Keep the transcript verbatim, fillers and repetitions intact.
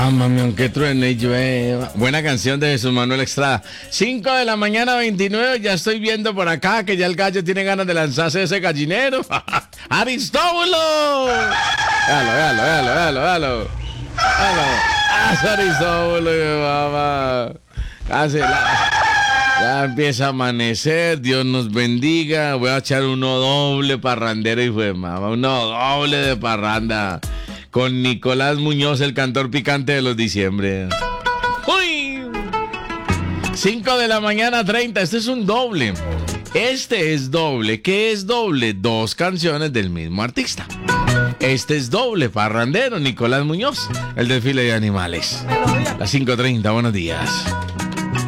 Ámame aunque truene y llueva. Buena canción de Jesús Manuel Estrada. cinco de la mañana, veintinueve. Ya estoy viendo por acá que ya el gallo tiene ganas de lanzarse ese gallinero. ¡Aristóbulo! Véalo, véalo, véalo, véalo, véalo. Véalo. ¡Ah, Aristóbulo, mi mamá! Casi la... Ya empieza a amanecer, Dios nos bendiga. Voy a echar uno doble parrandero y fue, mamá, uno doble de parranda. Con Nicolás Muñoz, el cantor picante de los diciembre. ¡Uy! cinco de la mañana, treinta. Este es un doble. Este es doble. ¿Qué es doble? Dos canciones del mismo artista. Este es doble parrandero, Nicolás Muñoz, el desfile de animales. Las cinco treinta, buenos días.